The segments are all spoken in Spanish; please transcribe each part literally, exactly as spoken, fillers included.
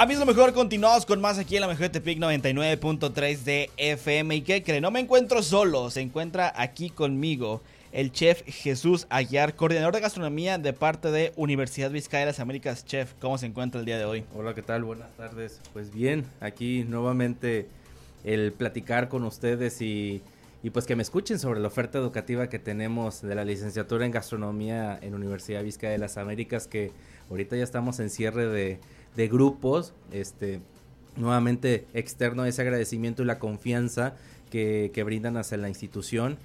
A mí es lo mejor, continuamos con más aquí en la mejor Tepic noventa y nueve punto tres de F M. ¿Y qué creen? No me encuentro solo, se encuentra aquí conmigo el chef Jesús Aguiar, coordinador de gastronomía de parte de Universidad Vizcaya de las Américas. Chef, ¿cómo se encuentra el día de hoy? Hola, ¿qué tal? Buenas tardes. Pues bien, aquí nuevamente el platicar con ustedes y, y pues que me escuchen sobre la oferta educativa que tenemos de la licenciatura en gastronomía en Universidad Vizcaya de las Américas, que ahorita ya estamos en cierre de, de grupos. Este, nuevamente externo ese agradecimiento y la confianza que, que brindan hacia la institución.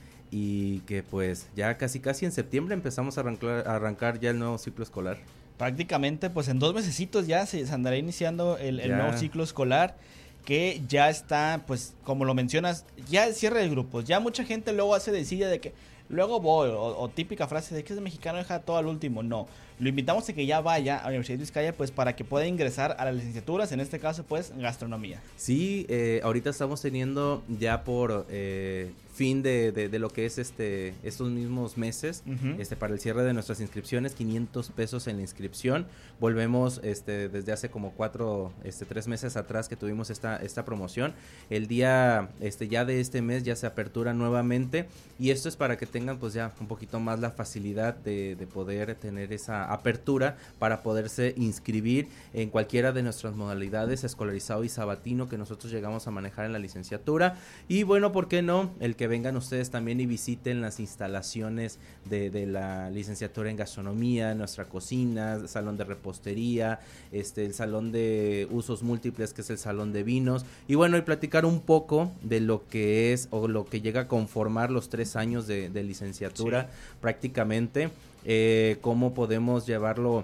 Y que pues ya casi casi en septiembre empezamos a arrancar, a arrancar ya el nuevo ciclo escolar. Prácticamente pues en dos mesecitos ya se, se andará iniciando el, el nuevo ciclo escolar, que ya está, pues como lo mencionas, ya el cierre de grupos. Ya mucha gente luego hace decide de que luego voy, o, o típica frase de que es mexicano, deja todo al último. No, lo invitamos a que ya vaya a la Universidad de Vizcaya pues para que pueda ingresar a las licenciaturas, en este caso pues gastronomía. Sí, eh, ahorita estamos teniendo ya por eh, fin de, de, de lo que es este estos mismos meses, uh-huh. este para el cierre de nuestras inscripciones, quinientos pesos en la inscripción. Volvemos este desde hace como cuatro, este tres meses atrás que tuvimos esta esta promoción. El día este ya de este mes ya se apertura nuevamente, y esto es para que tengan pues ya un poquito más la facilidad de, de poder tener esa apertura para poderse inscribir en cualquiera de nuestras modalidades, escolarizado y sabatino, que nosotros llegamos a manejar en la licenciatura. Y bueno, ¿por qué no? El que vengan ustedes también y visiten las instalaciones de, de la licenciatura en gastronomía, nuestra cocina, salón de repostería, este, el salón de usos múltiples, que es el salón de vinos, y bueno, y platicar un poco de lo que es o lo que llega a conformar los tres años de, de licenciatura, sí. prácticamente, eh, cómo podemos llevarlo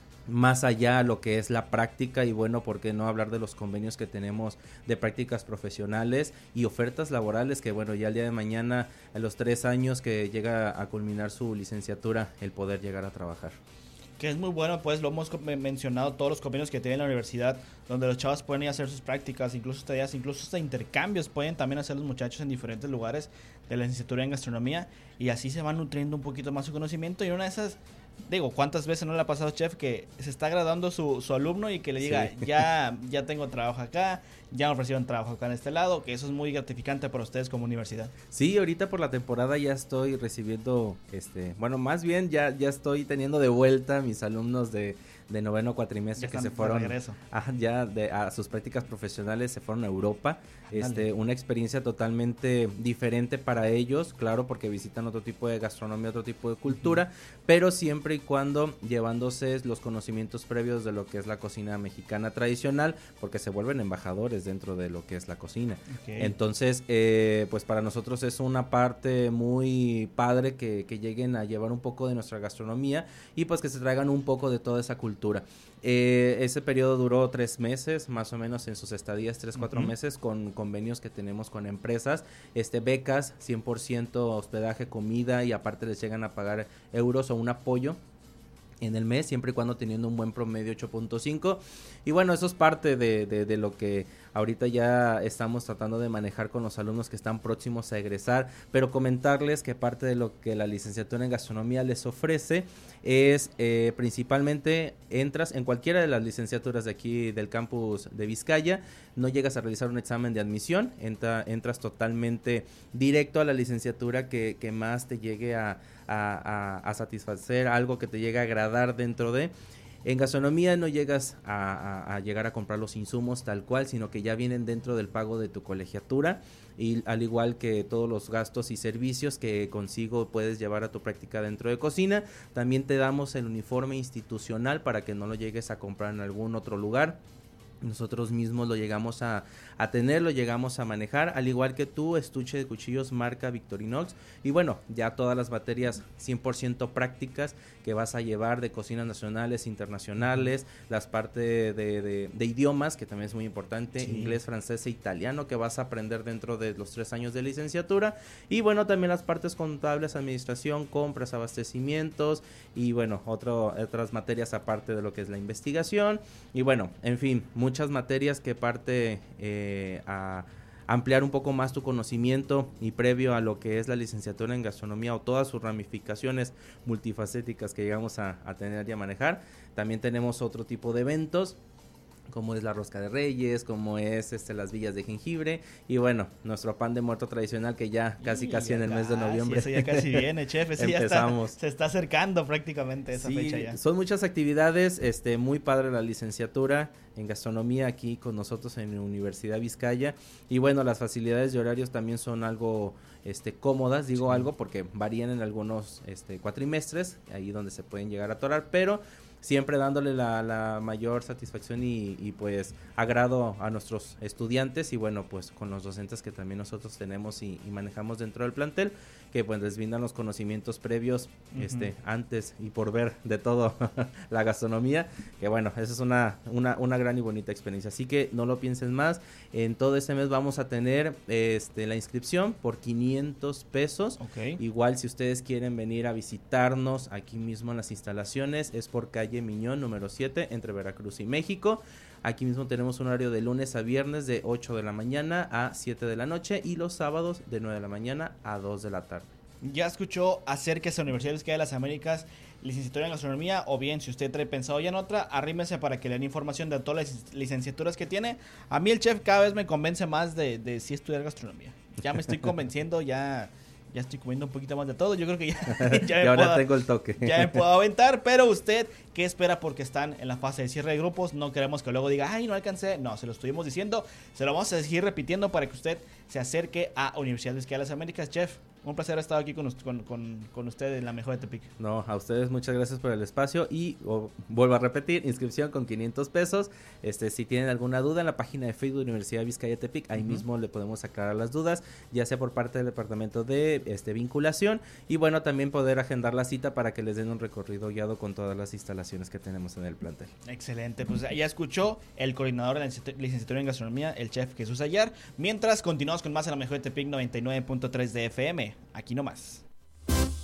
más allá a lo que es la práctica, y bueno, por qué no hablar de los convenios que tenemos de prácticas profesionales y ofertas laborales, que bueno, ya el día de mañana, a los tres años que llega a culminar su licenciatura, el poder llegar a trabajar. Que es muy bueno, pues lo hemos mencionado, todos los convenios que tiene la universidad, donde los chavos pueden ir a hacer sus prácticas, incluso tareas, incluso hasta intercambios pueden también hacer los muchachos en diferentes lugares de la licenciatura en gastronomía, y así se van nutriendo un poquito más su conocimiento. Y una de esas, digo, ¿cuántas veces no le ha pasado, chef, que se está graduando su, su alumno y que le diga, sí. ya, ya tengo trabajo acá, ya me ofrecieron trabajo acá en este lado? Que eso es muy gratificante para ustedes como universidad. Sí, ahorita por la temporada ya estoy recibiendo, este, bueno, más bien ya, ya estoy teniendo de vuelta mis alumnos de, de noveno cuatrimestre que se fueron a, ya de, a sus prácticas profesionales, se fueron a Europa. Este, una experiencia totalmente diferente para ellos, claro, porque visitan otro tipo de gastronomía, otro tipo de cultura, uh-huh. pero siempre y cuando llevándose los conocimientos previos de lo que es la cocina mexicana tradicional, porque se vuelven embajadores dentro de lo que es la cocina. Okay. Entonces, eh, pues para nosotros es una parte muy padre que, que lleguen a llevar un poco de nuestra gastronomía y pues que se traigan un poco de toda esa cultura. Eh, ese periodo duró tres meses, más o menos en sus estadías, tres, cuatro uh-huh. meses, con convenios que tenemos con empresas, este becas, cien por ciento hospedaje, comida, y aparte les llegan a pagar euros o un apoyo en el mes, siempre y cuando teniendo un buen promedio ocho punto cinco. Y bueno, eso es parte de, de, de lo que ahorita ya estamos tratando de manejar con los alumnos que están próximos a egresar, pero comentarles que parte de lo que la licenciatura en gastronomía les ofrece es eh, principalmente entras en cualquiera de las licenciaturas de aquí del campus de Vizcaya, no llegas a realizar un examen de admisión, entra, entras totalmente directo a la licenciatura que, que más te llegue a, a, a, a satisfacer, algo que te llegue a agradar dentro de. En gastronomía no llegas a, a, a llegar a comprar los insumos tal cual, sino que ya vienen dentro del pago de tu colegiatura, y al igual que todos los gastos y servicios que consigo puedes llevar a tu práctica dentro de cocina. También te damos el uniforme institucional para que no lo llegues a comprar en algún otro lugar. Nosotros mismos lo llegamos a, a tener, lo llegamos a manejar, al igual que tú, estuche de cuchillos marca Victorinox, y bueno, ya todas las materias cien por ciento prácticas que vas a llevar de cocinas nacionales, internacionales, las partes de, de, de idiomas, que también es muy importante, sí. inglés, francés e italiano, que vas a aprender dentro de los tres años de licenciatura, y bueno, también las partes contables, administración, compras, abastecimientos, y bueno, otro, otras materias aparte de lo que es la investigación, y bueno, en fin, muchas materias que parte eh, a ampliar un poco más tu conocimiento y previo a lo que es la licenciatura en gastronomía o todas sus ramificaciones multifacéticas que llegamos a, a tener y a manejar. También tenemos otro tipo de eventos como es la rosca de reyes, como es este las villas de jengibre y bueno, nuestro pan de muerto tradicional que ya casi casi en el mes de noviembre. Sí, eso ya casi viene, chef, eso ya está, se está acercando prácticamente esa sí, fecha ya. Son muchas actividades, este muy padre la licenciatura en gastronomía aquí con nosotros en la Universidad Vizcaya y bueno, las facilidades de horarios también son algo este cómodas, digo sí. algo porque varían en algunos este cuatrimestres, ahí donde se pueden llegar a atorar, pero siempre dándole la, la mayor satisfacción y, y pues agrado a nuestros estudiantes y bueno pues con los docentes que también nosotros tenemos y, y manejamos dentro del plantel, que pues les brindan los conocimientos previos uh-huh. este antes y por ver de todo la gastronomía, que bueno, esa es una, una, una gran y bonita experiencia, así que no lo piensen más, en todo este mes vamos a tener este la inscripción por quinientos pesos, okay. igual si ustedes quieren venir a visitarnos aquí mismo en las instalaciones, es por calle Miñón número siete entre Veracruz y México. Aquí mismo tenemos un horario de lunes a viernes de ocho de la mañana a siete de la noche y los sábados de nueve de la mañana a dos de la tarde. Ya escuchó, acérquese a la Universidad Vizcaya de las Américas, licenciatura en gastronomía, o bien si usted trae pensado ya en otra, arrímese para que le den información de todas las licenciaturas que tiene. A mí el chef cada vez me convence más de, de sí estudiar gastronomía. Ya me estoy convenciendo, ya... Ya estoy comiendo un poquito más de todo. Yo creo que ya, ya, me, y ahora puedo, tengo el toque. ya me puedo aventar. Pero usted, ¿qué espera? Porque están en la fase de cierre de grupos. No queremos que luego diga, ay, no alcancé. No, se lo estuvimos diciendo. Se lo vamos a seguir repitiendo para que usted se acerque a Universidad Vizcaya de las Américas. Chef, un placer estar aquí con, con, con, con usted en la mejor de Tepic. No, a ustedes muchas gracias por el espacio. Y oh, vuelvo a repetir, inscripción con quinientos pesos. Este, si tienen alguna duda en la página de Facebook de Universidad Vizcaya Tepic, ahí uh-huh. mismo le podemos aclarar las dudas, ya sea por parte del departamento de este vinculación y bueno, también poder agendar la cita para que les den un recorrido guiado con todas las instalaciones que tenemos en el plantel. Excelente, pues ya escuchó el coordinador de la licenciatura en gastronomía, el chef Jesús Ayar, mientras continuamos con más en la mejor de Tepic noventa y nueve punto tres de F M, aquí nomás.